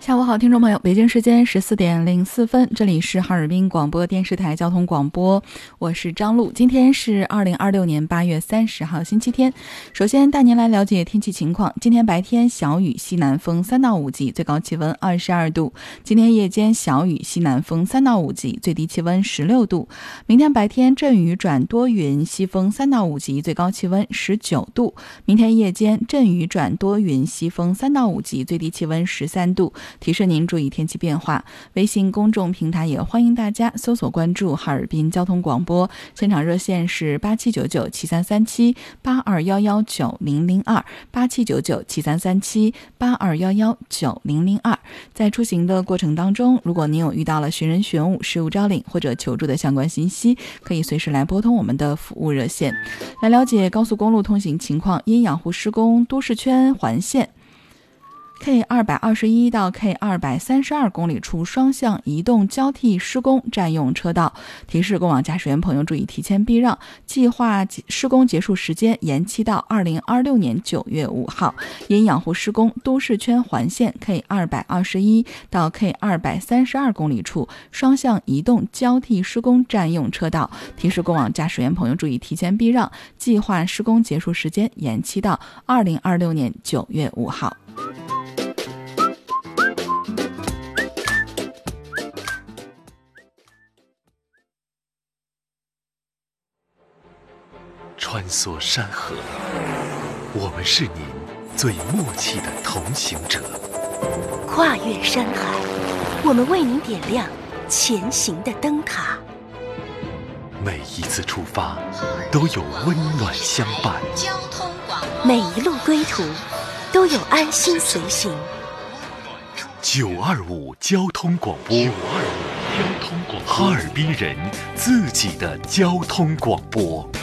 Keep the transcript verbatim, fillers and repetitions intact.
下午好，听众朋友，北京时间十四点零四分，这里是哈尔滨广播电视台交通广播，我是张璐。今天是二零二六年八月三十号，星期天。首先带您来了解天气情况。今天白天小雨，西南风三到五级，最高气温二十二度。今天夜间小雨，西南风三到五级，最低气温十六度。明天白天阵雨转多云，西风三到五级，最高气温十九度。明天夜间阵雨转多云，西风三到五级，最低气温十三度。提示您注意天气变化。微信公众平台也欢迎大家搜索关注哈尔滨交通广播，现场热线是八七九九七三三七八二幺幺九零零二八七九九七三三七八二幺幺九零零二。在出行的过程当中，如果您有遇到了寻人寻物、失物招领或者求助的相关信息，可以随时来拨通我们的服务热线。来了解高速公路通行情况，因养护施工，都市圈环线K 二百二十一到 K 二百三十二公里处双向移动交替施工，占用车道。提示过往驾驶员朋友注意提前避让，计划施工结束时间延期到二零二六年九月五号。因养护施工，都市圈环线 K 二百二十一到 K 二百三十二公里处双向移动交替施工，占用车道。提示过往驾驶员朋友注意提前避让，计划施工结束时间延期到二零二六年九月五号。 穿梭山河，我们是您最默契的同行者； 跨越山海，我们为您点亮前行的灯塔。 每一次出发，都有温暖相伴； 每一路归途，都有安心随行。 九二五交通广播，九二五交通广播，哈尔滨人自己的交通广播。